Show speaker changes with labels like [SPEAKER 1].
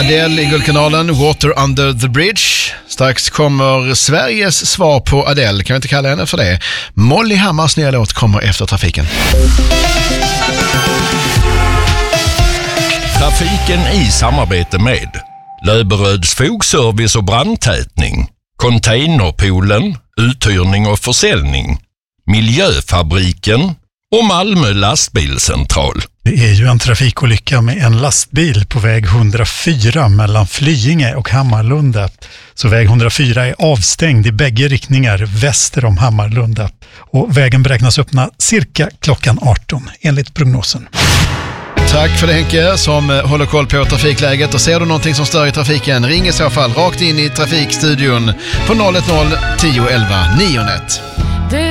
[SPEAKER 1] Adele i Guldkanalen, Water Under the Bridge. Strax kommer Sveriges svar på Adele, kan vi inte kalla henne för det. Molly Hammars nya låt kommer efter trafiken.
[SPEAKER 2] Trafiken i samarbete med Löberöds fogservice och brandtätning, Containerpoolen, uthyrning och försäljning, Miljöfabriken och Malmö lastbilscentral.
[SPEAKER 3] Det är ju en trafikolycka med en lastbil på väg 104 mellan Flyinge och Hammarlunda. Så väg 104 är avstängd i bägge riktningar väster om Hammarlunda. Och vägen beräknas öppna cirka klockan 18 enligt prognosen.
[SPEAKER 1] Tack för det Henke som håller koll på trafikläget, och ser du någonting som stör i trafiken, ring i så fall rakt in i trafikstudion på 010 11 991.